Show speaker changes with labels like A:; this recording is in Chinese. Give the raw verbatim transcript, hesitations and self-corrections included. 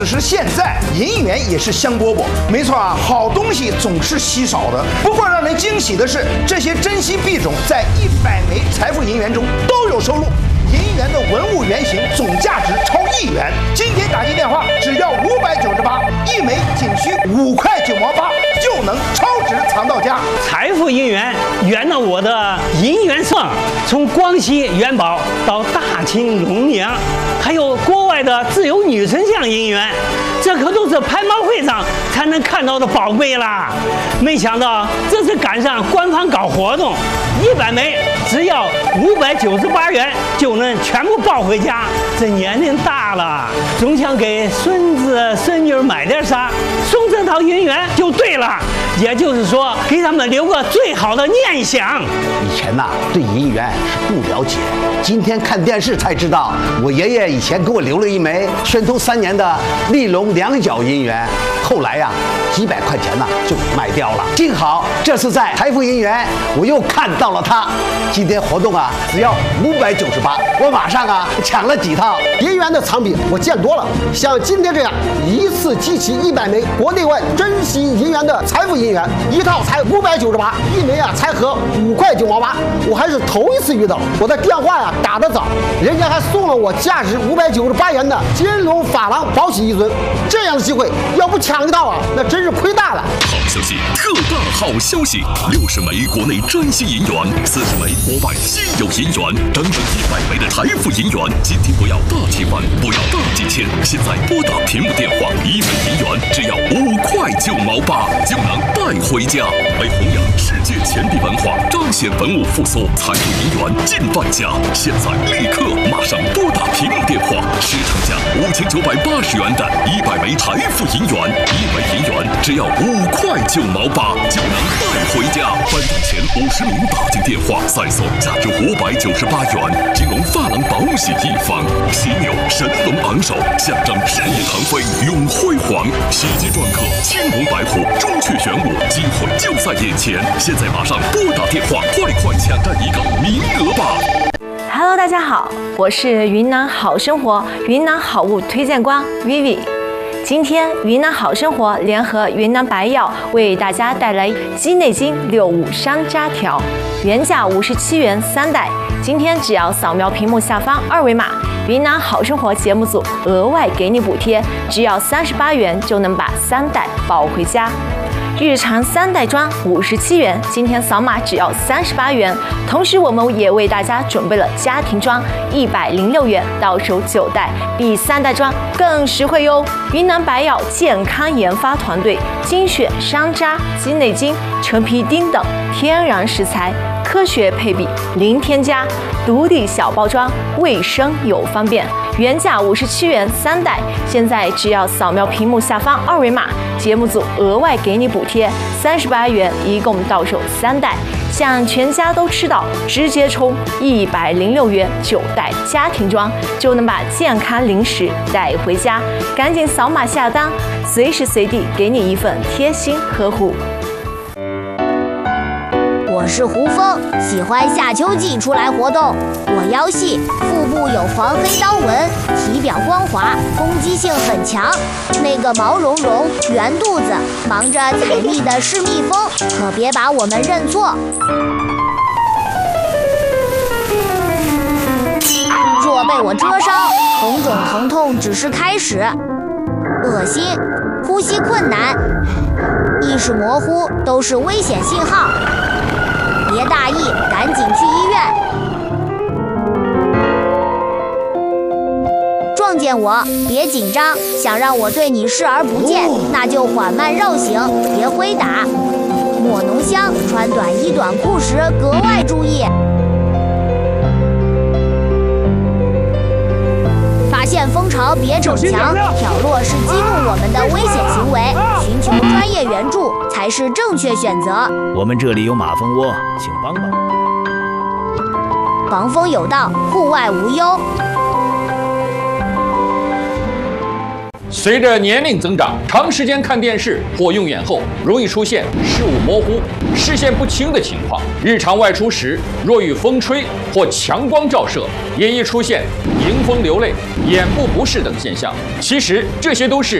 A: 只是现在银元也是香饽饽，没错啊，好东西总是稀少的。不过让人惊喜的是，这些珍稀币种在一百枚财富银元中都有收录。银元的文物原型总价值超一元，今天打进电话只要五百九十八，一枚仅需五块九毛八就能超值藏到家。
B: 财富银元圆了我的银元盛，从广西元宝到大清龙阳，还有国外的自由女神像银元，这可都是拍卖会上才能看到的宝贝啦！没想到这次赶上官方搞活动，一百枚只要五百九十八元就能全部抱回家。这年龄大了，总想给孙子孙女买点啥，送这套银元就对了。也就是说，给他们留个最好的念想。
C: 以前呐、啊，对银元是不了解，今天看电视才知道，我爷爷以前给我留了一枚宣统三年的利隆两角银元，后来呀、啊，几百块钱呢、啊、就给卖掉了。幸好这次在财富银元，我又看到了它。今天活动啊，只要五百九十八，我马上啊抢了几套。
D: 银元的藏品我见多了，像今天这样一次集齐一百枚国内外珍稀银元的财富银元，一套才五百九十八，一枚啊才合五块九毛八，我还是头一次遇到。我的电话呀打得早，人家还送了我价值五百九十八元的金龙珐琅宝玺一尊，这样的机会要不抢一套啊，那真是亏大了。
E: 好消息，特大好消息！六十枚国内珍稀银元，四十枚国外稀有银元，整整一百枚的财富银元。今天不要大提款，不要大几千，现在拨打屏幕电话，一枚银元只要五块九毛八就能带回家。为弘扬世界钱币文化，彰显文物复苏，财富银元进万家。现在立刻马上拨打屏幕电话，市场价五千九百八十元的一百枚财富银元，一枚银元只要五块九毛八就能带回家。颁奖前五十名打进电话，再送价值五百九十八元金龙珐琅宝玺一方，犀牛神龙昂首，象征事业腾飞永辉煌。喜极篆刻青龙白虎，朱雀玄武，机会就在眼前。现在马上拨打电话，快快抢占一个名额吧。
F: Hello， 大家好，我是云南好生活云南好物推荐官 Vivi。今天云南好生活联合云南白药为大家带来鸡内金六五山楂条，原价五十七元三袋，今天只要扫描屏幕下方二维码，云南好生活节目组额外给你补贴，只要三十八元就能把三袋抱回家。日常三袋装五十七元，今天扫码只要三十八元。同时，我们也为大家准备了家庭装一百零六元，到手九袋，比三袋装更实惠哟。云南白药健康研发团队精选山楂、鸡内金、陈皮丁等天然食材，科学配比，零添加，独立小包装，卫生又方便。原价五十七元三袋，现在只要扫描屏幕下方二维码，节目组额外给你补贴三十八元，一共到手三袋，想全家都吃到，直接充一百零六元九袋家庭装，就能把健康零食带回家。赶紧扫码下单，随时随地给你一份贴心呵护。
G: 我是胡峰，喜欢夏秋季出来活动。我腰细，腹部有黄黑刀纹，体表光滑，攻击性很强。那个毛茸茸、圆肚子、忙着采蜜的是蜜蜂，可别把我们认错。若被我蛰伤，红肿疼痛只是开始。恶心、呼吸困难、意识模糊都是危险信号。别大意，赶紧去医院。撞见我别紧张，想让我对你视而不见，那就缓慢绕行，别挥打。抹浓香，穿短衣短裤时格外注意。发现蜂巢别逞强，挑落是激怒我们的危险行为，寻求专业援助才是正确选择。
H: 我们这里有马蜂窝，请帮帮。
G: 防风有道，户外无忧。
I: 随着年龄增长，长时间看电视或用眼后，容易出现视物模糊、视线不清的情况。日常外出时，若遇风吹或强光照射，也易出现迎风流泪、眼部不适等现象。其实这些都是